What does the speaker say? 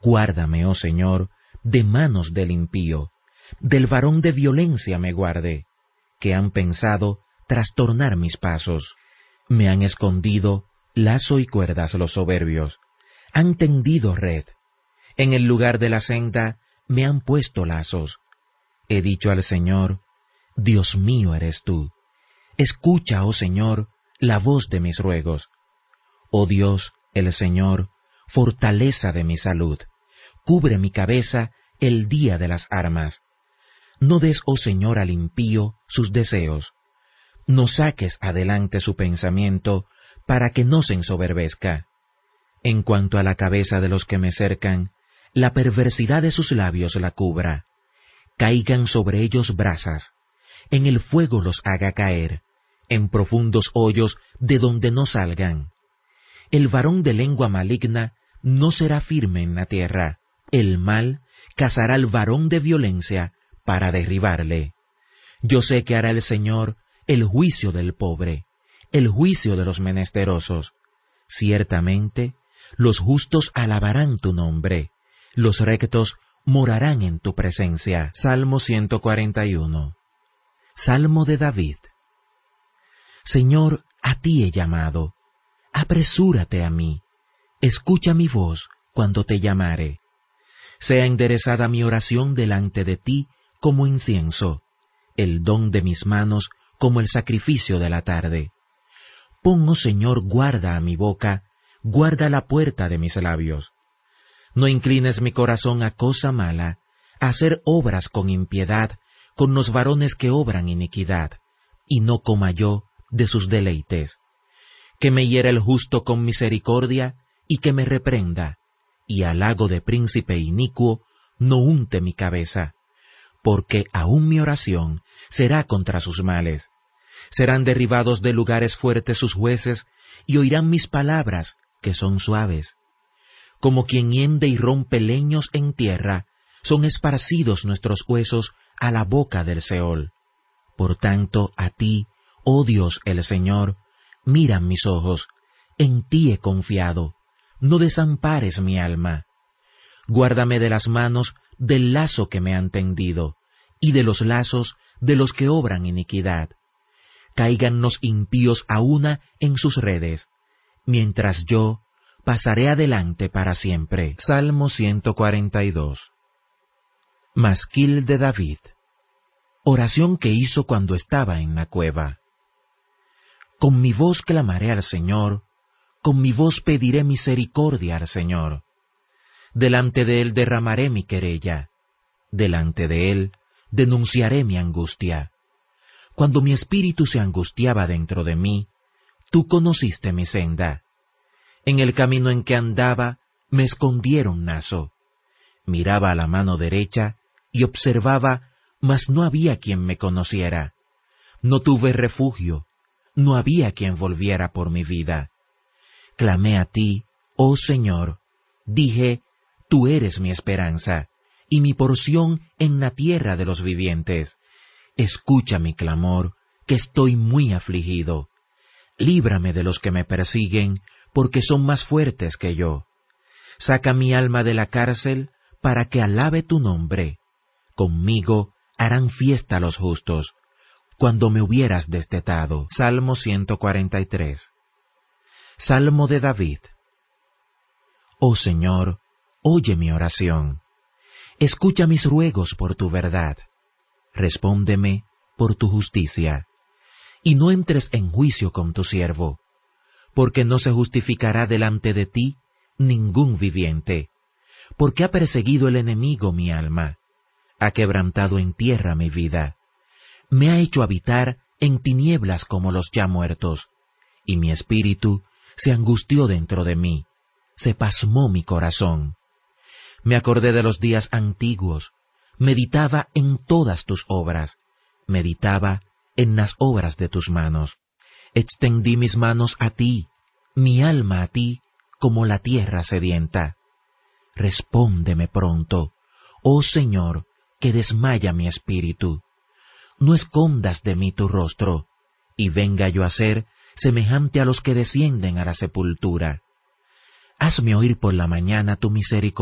Guárdame, oh Señor, de manos del impío, del varón de violencia me guarde, que han pensado trastornar mis pasos. Me han escondido lazo y cuerdas los soberbios, han tendido red. En el lugar de la senda me han puesto lazos. He dicho al Señor, Dios mío eres tú. Escucha, oh Señor, la voz de mis ruegos. Oh Dios, el Señor, fortaleza de mi salud, cubre mi cabeza el día de las armas. No des, oh Señor, al impío sus deseos. No saques adelante su pensamiento para que no se ensoberbezca. En cuanto a la cabeza de los que me cercan, la perversidad de sus labios la cubra. Caigan sobre ellos brasas, en el fuego los haga caer, en profundos hoyos de donde no salgan. El varón de lengua maligna no será firme en la tierra. El mal cazará al varón de violencia para derribarle. Yo sé que hará el Señor el juicio del pobre, el juicio de los menesterosos. Ciertamente, los justos alabarán tu nombre, los rectos morarán en tu presencia. Salmo 141. Salmo de David. Señor, a ti he llamado, apresúrate a mí, escucha mi voz cuando te llamare. Sea enderezada mi oración delante de ti como incienso, el don de mis manos como el sacrificio de la tarde. Pon, oh Señor, guarda a mi boca, guarda la puerta de mis labios. No inclines mi corazón a cosa mala, a hacer obras con impiedad, con los varones que obran iniquidad, y no coma yo de sus deleites. Que me hiera el justo con misericordia, y que me reprenda, y halago de príncipe inicuo no unte mi cabeza, porque aún mi oración será contra sus males. Serán derribados de lugares fuertes sus jueces, y oirán mis palabras, que son suaves. Como quien hiende y rompe leños en tierra, son esparcidos nuestros huesos a la boca del Seol. Por tanto, a ti, oh Dios el Señor, miran mis ojos, en ti he confiado, no desampares mi alma. Guárdame de las manos del lazo que me han tendido, y de los lazos de los que obran iniquidad. Caigan los impíos a una en sus redes, mientras yo pasaré adelante para siempre. Salmo 142. Masquil de David. Oración que hizo cuando estaba en la cueva. Con mi voz clamaré al Señor, con mi voz pediré misericordia al Señor. Delante de Él derramaré mi querella, delante de Él denunciaré mi angustia. Cuando mi espíritu se angustiaba dentro de mí, tú conociste mi senda. En el camino en que andaba, me escondieron nazo. Miraba a la mano derecha y observaba, mas no había quien me conociera. No tuve refugio, no había quien volviera por mi vida. Clamé a ti, oh Señor, dije, tú eres mi esperanza, y mi porción en la tierra de los vivientes. Escucha mi clamor, que estoy muy afligido. Líbrame de los que me persiguen, porque son más fuertes que yo. Saca mi alma de la cárcel, para que alabe tu nombre. Conmigo harán fiesta los justos, cuando me hubieras destetado. Salmo 143. Salmo de David. Oh Señor, oye mi oración. Escucha mis ruegos por tu verdad. Respóndeme por tu justicia. Y no entres en juicio con tu siervo, porque no se justificará delante de ti ningún viviente, porque ha perseguido el enemigo mi alma, ha quebrantado en tierra mi vida, me ha hecho habitar en tinieblas como los ya muertos, y mi espíritu se angustió dentro de mí, se pasmó mi corazón. Me acordé de los días antiguos, meditaba en todas tus obras, meditaba en las obras de tus manos. Extendí mis manos a ti, mi alma a ti, como la tierra sedienta. Respóndeme pronto, oh Señor, que desmaya mi espíritu. No escondas de mí tu rostro, y venga yo a ser semejante a los que descienden a la sepultura. Hazme oír por la mañana tu misericordia.